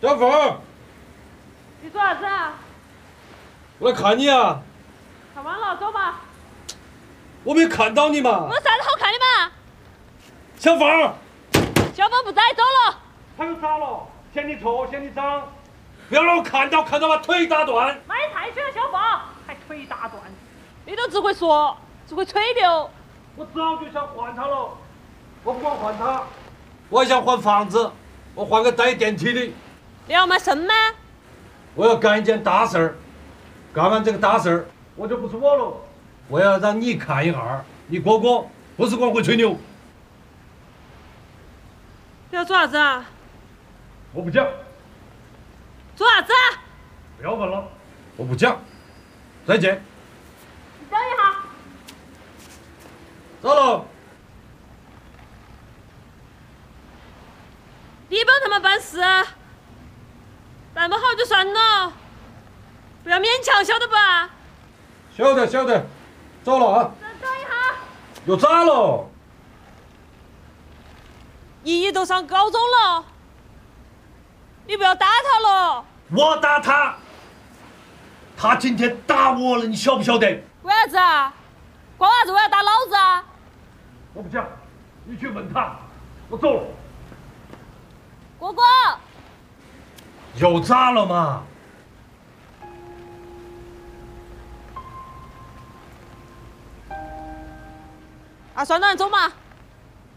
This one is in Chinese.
小凤， 你做啥子啊？ 我来看你啊！ 看完了，走吧。 我没看到你嘛。 我有啥子好看的嘛？ 小凤， 小凤不在，走了。 他又咋了？嫌你臭，嫌你脏，不要让我看到把腿打断。 买菜去了，小凤，还腿打断。你都只会说，只会吹牛。 我早就想换他了，我不光换他，我还想换房子，我换个带电梯的。 你要买肾吗？ 我要干一件大事儿，干完这个大事儿，我就不是我了。我要让你看一下，你哥哥不是光会吹牛。 你要做啥子啊？ 我不讲。 做啥子啊？ 不要问了，我不讲。再见。 你等一下。 走了。 你帮他们办事，办不好就算了，不要勉强，晓得吧？ 晓得，走了啊。 等一下。 又咋了？ 依依都上高中了，你不要打他了。 我打他，他今天打我了，你晓不晓得？ 为啥子啊？光啥子我要打老子啊？ 我不讲，你去问他。我走了。 哥哥， 又咋了嘛？ 啊，算了，走嘛。